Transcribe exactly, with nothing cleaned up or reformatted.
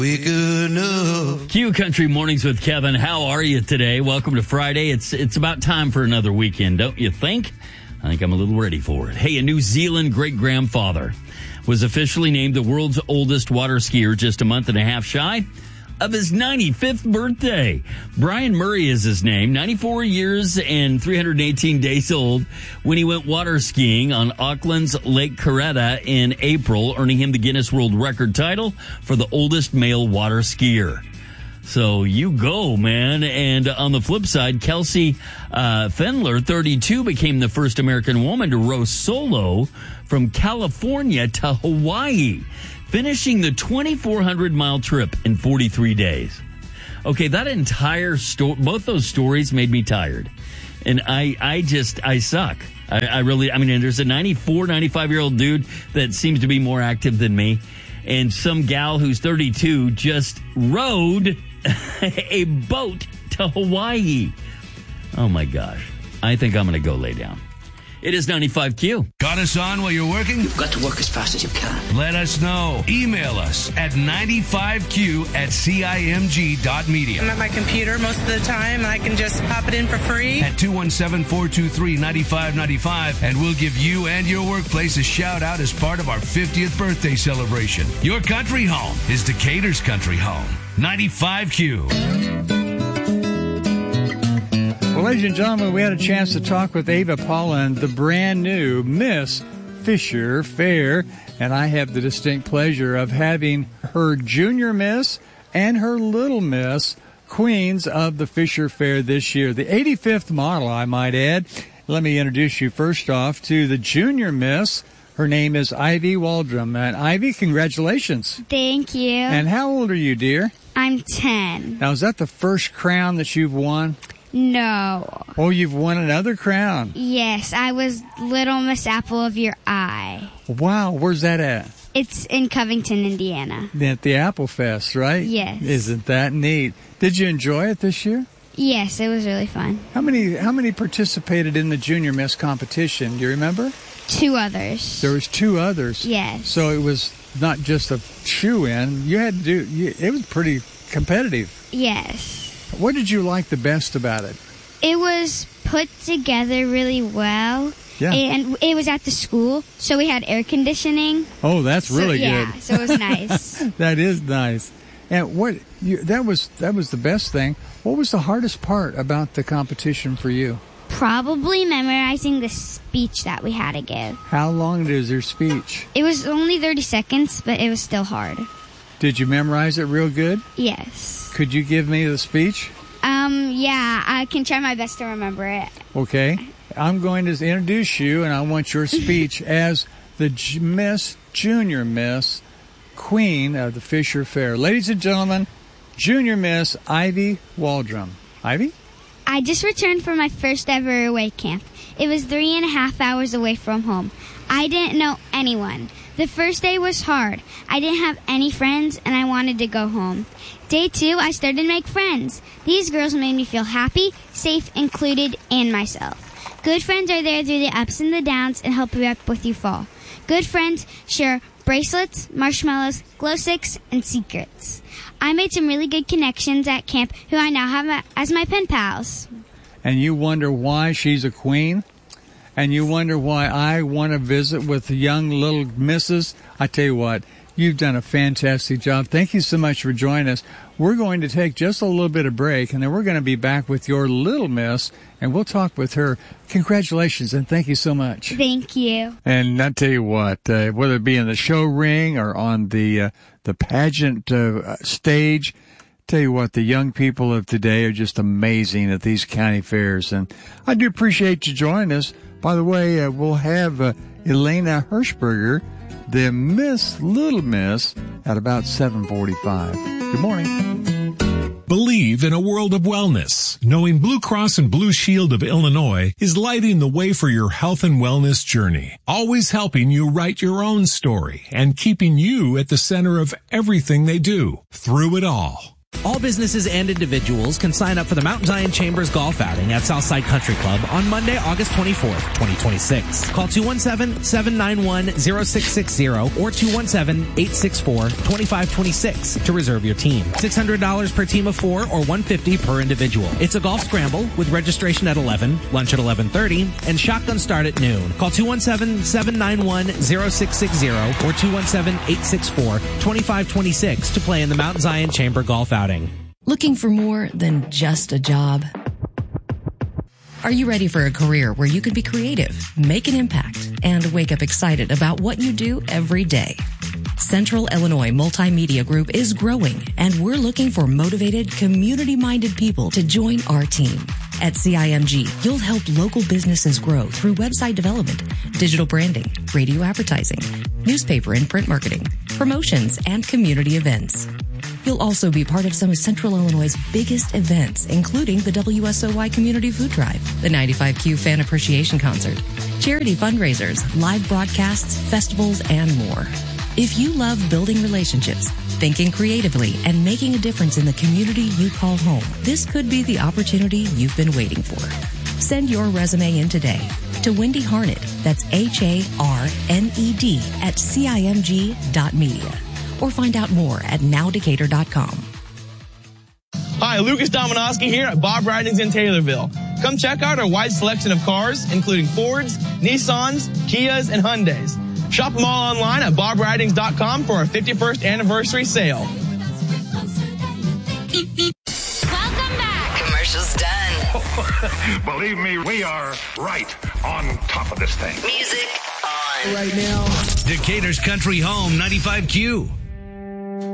We good enough. Q Country Mornings with Kevin. How are you today? Welcome to Friday. It's it's about time for another weekend, don't you think? I think I'm a little ready for it. Hey, a New Zealand great-grandfather was officially named the world's oldest water skier just a month and a half shy of his ninety-fifth birthday. Brian Murray is his name, ninety-four years and three hundred eighteen days old when he went water skiing on Auckland's Lake Karetta in April, earning him the Guinness World Record title for the oldest male water skier. So you go, man. And on the flip side, Kelsey uh, Fendler, thirty-two, became the first American woman to row solo from California to Hawaii, finishing the twenty-four hundred mile trip in forty-three days. Okay, that entire story, both those stories made me tired. And I, I just, I suck. I, I really, I mean, there's a ninety-four, ninety-five-year-old dude that seems to be more active than me. And some gal who's thirty-two just rowed a boat to Hawaii. Oh, my gosh. I think I'm going to go lay down. It is ninety-five Q. Got us on while you're working? You've got to work as fast as you can. Let us know. Email us at ninety-five Q at cimg dot media. I'm at my computer most of the time, and I can just pop it in for free. At two one seven, four two three, nine five nine five, and we'll give you and your workplace a shout-out as part of our fiftieth birthday celebration. Your country home is Decatur's country home. ninety-five Q. Well, ladies and gentlemen, we had a chance to talk with Ava Pollan, the brand new Miss Fisher Fair, and I have the distinct pleasure of having her junior miss and her little miss queens of the Fisher Fair this year. The eighty-fifth model, I might add. Let me introduce you first off to the junior miss. Her name is Ivy Waldrum. And Ivy, congratulations. Thank you. And how old are you, dear? I'm ten. Now, is that the first crown that you've won? No. Oh, you've won another crown. Yes, I was Little Miss Apple of Your Eye. Wow, where's that at? It's in Covington, Indiana. At the Apple Fest, right? Yes. Isn't that neat? Did you enjoy it this year? Yes, it was really fun. How many how many participated in the Junior Miss competition? Do you remember? Two others. There was two others. Yes. So it was not just a shoe-in. You had to do. You, it was pretty competitive. Yes. What did you like the best about it? It was put together really well. Yeah. And it was at the school, so we had air conditioning. Oh, that's so, really yeah, good. Yeah, so it was nice. That is nice. And what you, that was that was the best thing. What was the hardest part about the competition for you? Probably memorizing the speech that we had to give. How long is your speech? It was only thirty seconds, but it was still hard. Did you memorize it real good? Yes. Could you give me the speech? Um, yeah, I can try my best to remember it. Okay. I'm going to introduce you, and I want your speech as the J- Miss, Junior Miss, Queen of the Fisher Fair. Ladies and gentlemen, Junior Miss Ivy Waldrum. Ivy? I just returned from my first ever away camp. It was three and a half hours away from home. I didn't know anyone. The first day was hard. I didn't have any friends, and I wanted to go home. Day two, I started to make friends. These girls made me feel happy, safe, included, and myself. Good friends are there through the ups and the downs and help you up with you fall. Good friends share bracelets, marshmallows, glow sticks, and secrets. I made some really good connections at camp who I now have as my pen pals. And you wonder why she's a queen? And you wonder why I want to visit with the young little misses? I tell you what, you've done a fantastic job. Thank you so much for joining us. We're going to take just a little bit of break, and then we're going to be back with your little miss, and we'll talk with her. Congratulations, and thank you so much. Thank you. And I tell you what, uh, whether it be in the show ring or on the uh, the pageant uh, stage, tell you what, the young people of today are just amazing at these county fairs. And I do appreciate you joining us. By the way, uh, we'll have uh, Elena Hirschberger, the Miss Little Miss, at about seven forty-five. Good morning. Believe in a world of wellness. Knowing Blue Cross and Blue Shield of Illinois is lighting the way for your health and wellness journey, always helping you write your own story and keeping you at the center of everything they do through it all. All businesses and individuals can sign up for the Mount Zion Chambers Golf Outing at Southside Country Club on Monday, August twenty-fourth, twenty twenty-six. Call two one seven, seven nine one, zero six six zero or two one seven, eight six four, two five two six to reserve your team. six hundred dollars per team of four or one hundred fifty dollars per individual. It's a golf scramble with registration at eleven, lunch at eleven thirty, and shotgun start at noon. Call two one seven, seven nine one, zero six six zero or two one seven, eight six four, two five two six to play in the Mount Zion Chamber Golf Outing. Looking for more than just a job? Are you ready for a career where you can be creative, make an impact, and wake up excited about what you do every day? Central Illinois Multimedia Group is growing, and we're looking for motivated, community-minded people to join our team. At C I M G, you'll help local businesses grow through website development, digital branding, radio advertising, newspaper and print marketing, promotions, and community events. You'll also be part of some of Central Illinois' biggest events, including the W S O Y Community Food Drive, the ninety-five Q Fan Appreciation Concert, charity fundraisers, live broadcasts, festivals, and more. If you love building relationships, thinking creatively, and making a difference in the community you call home, this could be the opportunity you've been waiting for. Send your resume in today to Wendy Harned, that's H A R N E D, at C I M G dot media. Or find out more at now decatur dot com. Hi, Lucas Dominowski here at Bob Ridings in Taylorville. Come check out our wide selection of cars, including Fords, Nissans, Kias, and Hyundais. Shop them all online at bob ridings dot com for our fifty-first anniversary sale. Welcome back. Commercial's done. Believe me, we are right on top of this thing. Music on. Right now, Decatur's Country Home, ninety-five Q.